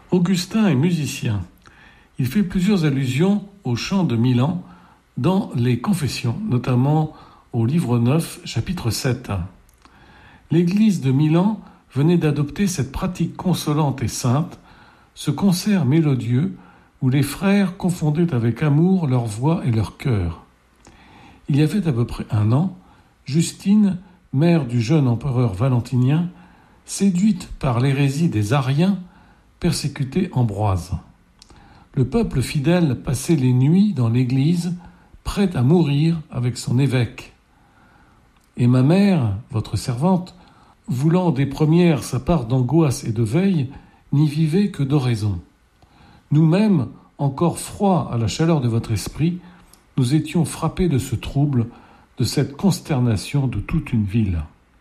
Augustin est musicien. Il fait plusieurs allusions au chant de Milan dans les Confessions, notamment au livre 9, chapitre 7. L'Église de Milan venait d'adopter cette pratique consolante et sainte, ce concert mélodieux où les frères confondaient avec amour leur voix et leur cœur. Il y avait à peu près 1 an, Justine, mère du jeune empereur Valentinien, séduite par l'hérésie des Ariens, persécutait Ambroise. Le peuple fidèle passait les nuits dans l'église, prêt à mourir avec son évêque. Et ma mère, votre servante, voulant des premières sa part d'angoisse et de veille, n'y vivait que d'oraison. Nous-mêmes, encore froids à la chaleur de votre esprit, nous étions frappés de ce trouble, de cette consternation de toute une ville.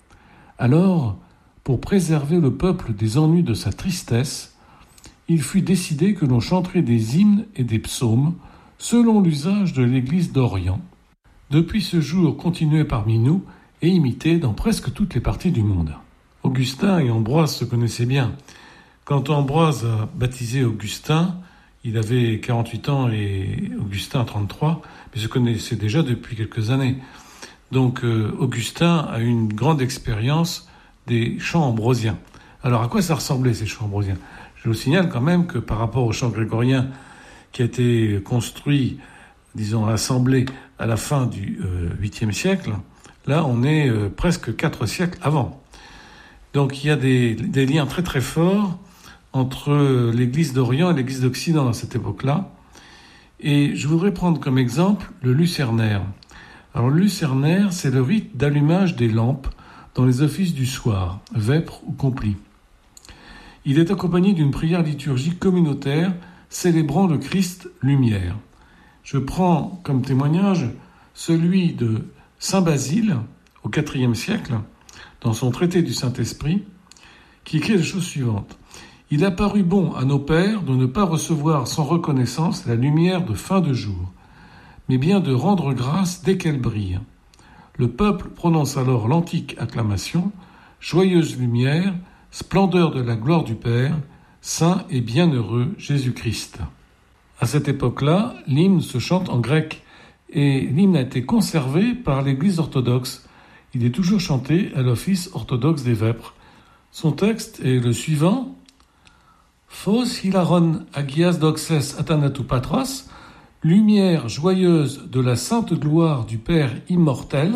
Alors, pour préserver le peuple des ennuis de sa tristesse, il fut décidé que l'on chanterait des hymnes et des psaumes selon l'usage de l'Église d'Orient, depuis ce jour continué parmi nous et imité dans presque toutes les parties du monde. Augustin et Ambroise se connaissaient bien. Quand Ambroise a baptisé Augustin, il avait 48 ans et Augustin 33, mais se connaissaient déjà depuis quelques années. Donc Augustin a eu une grande expérience des chants ambrosiens. Alors à quoi ça ressemblait ces chants ambrosiens ? Je vous signale quand même que par rapport au chant grégorien qui a été construit, disons assemblé à la fin du 8e siècle, là on est presque 4 siècles avant. Donc il y a des liens très très forts entre l'Église d'Orient et l'Église d'Occident à cette époque-là. Et je voudrais prendre comme exemple le lucernaire. Alors le lucernaire, c'est le rite d'allumage des lampes dans les offices du soir, vêpres ou complis. Il est accompagné d'une prière liturgique communautaire célébrant le Christ lumière. Je prends comme témoignage celui de saint Basile au IVe siècle, dans son traité du Saint-Esprit, qui écrit la chose suivante. « Il a paru bon à nos pères de ne pas recevoir sans reconnaissance la lumière de fin de jour, mais bien de rendre grâce dès qu'elle brille. Le peuple prononce alors l'antique acclamation, joyeuse lumière, splendeur de la gloire du Père, saint et bienheureux Jésus-Christ. » À cette époque-là, l'hymne se chante en grec, et l'hymne a été conservé par l'Église orthodoxe. Il est toujours chanté à l'office orthodoxe des vêpres. Son texte est le suivant. Phos hilaron agias doxes athanatu patros, lumière joyeuse de la sainte gloire du Père immortel,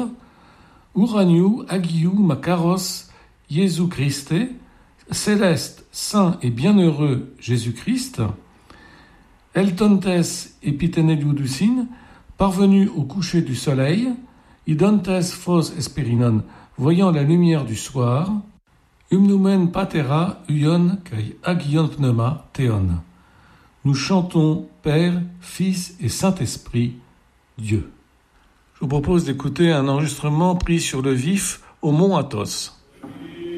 uraniu agiu makaros Jésus Christe, céleste, saint et bienheureux Jésus-Christ, eltontes epiteneliudusin, parvenu au coucher du soleil, idontes phos esperinon, voyant la lumière du soir, umnumen patera uion kai agion pneuma theon. Nous chantons Père, Fils et Saint-Esprit, Dieu. Je vous propose d'écouter un enregistrement pris sur le vif au mont Athos.